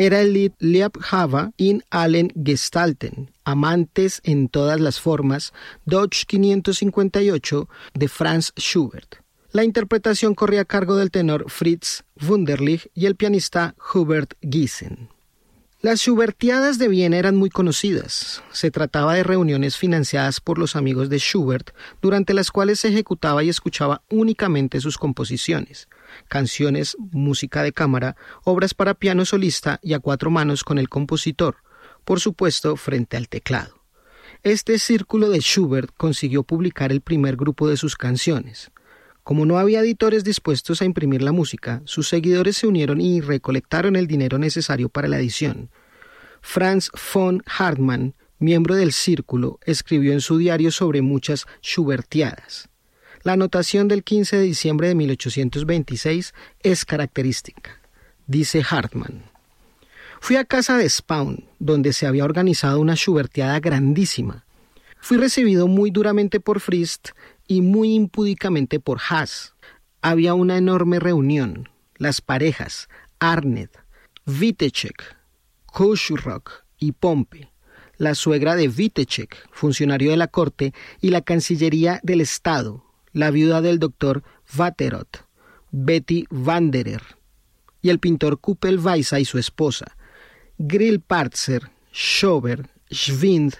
era el Lied Liebhaber in allen Gestalten, amantes en todas las formas, Deutsch 558 de Franz Schubert. La interpretación corría a cargo del tenor Fritz Wunderlich y el pianista Hubert Giesen. Las Schubertiadas de Viena eran muy conocidas. Se trataba de reuniones financiadas por los amigos de Schubert, durante las cuales se ejecutaba y escuchaba únicamente sus composiciones, canciones, música de cámara, obras para piano solista y a cuatro manos con el compositor, por supuesto frente al teclado. Este círculo de Schubert consiguió publicar el primer grupo de sus canciones. Como no había editores dispuestos a imprimir la música, sus seguidores se unieron y recolectaron el dinero necesario para la edición. Franz von Hartmann, miembro del círculo, escribió en su diario sobre muchas Schubertiadas. La anotación del 15 de diciembre de 1826 es característica. Dice Hartmann: fui a casa de Spaun, donde se había organizado una Schubertiada grandísima. Fui recibido muy duramente por Fritz y muy impúdicamente por Haas. Había una enorme reunión. Las parejas, Arnett, Witeczek, Koschrock y Pompe, la suegra de Witeczek, funcionario de la corte, y la Cancillería del Estado, la viuda del doctor Vaterot, Betty Wanderer, y el pintor Kuppelweiser y su esposa, Grillparzer, Schober, Schwind,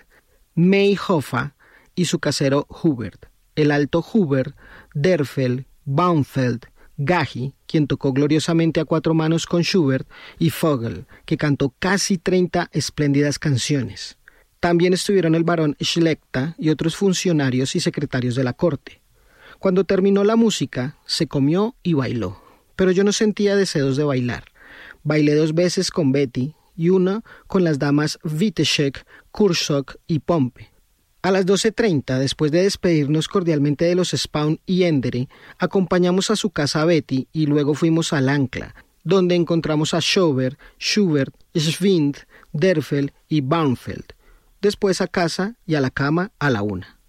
Mayhofer y su casero Hubert, el alto Huber, Derfel, Baumfeld, Gahi, quien tocó gloriosamente a cuatro manos con Schubert, y Vogel, que cantó casi 30 espléndidas canciones. También estuvieron el barón Schlechter y otros funcionarios y secretarios de la corte. Cuando terminó la música, se comió y bailó, pero yo no sentía deseos de bailar. Bailé 2 veces con Betty y una con las damas Witeczek, Kurschok y Pompe. A las 12:30, después de despedirnos cordialmente de los Spaun y Endere, acompañamos a su casa a Betty y luego fuimos al Ancla, donde encontramos a Schober, Schubert, Schwind, Derfel y Baumfeld. Después a casa y a la cama a la 1.